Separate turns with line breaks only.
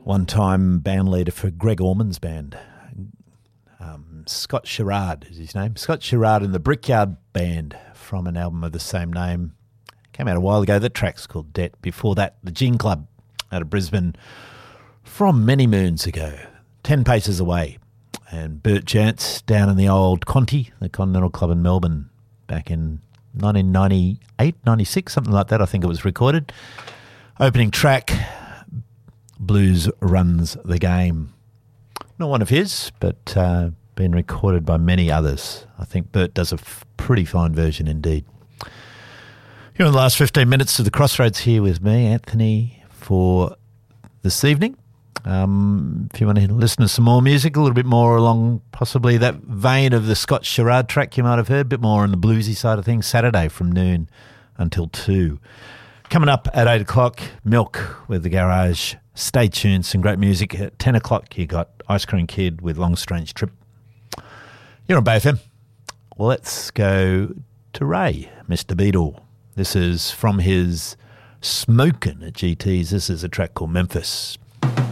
one-time band leader for Greg Orman's band. Scott Sherrard is his name. Scott Sherrard and the Brickyard Band from an album of the same name. Came out a while ago. That track's called Debt. Before that, the Gin Club out of Brisbane from many moons ago. 10 Paces Away. And Bert Jantz down in the old Conti, the Continental Club in Melbourne, back in 1998, 96, something like that, I think it was recorded. Opening track, Blues Runs the Game. Not one of his, but been recorded by many others. I think Bert does a pretty fine version indeed. Here in the last 15 minutes of the Crossroads here with me, Anthony, for this evening. If you want to listen to some more music, a little bit more along possibly that vein of the Scott Sherrard track you might have heard, a bit more on the bluesy side of things, Saturday from noon until 2. Coming up at 8 o'clock, Milk with the Garage. Stay tuned, some great music. At 10 o'clock, you got Ice Cream Kid with Long Strange Trip. You're on Bay FM. Well, let's go to Ray, Mr. Beadle. This is from his Smokin' at GT's. This is a track called Memphis.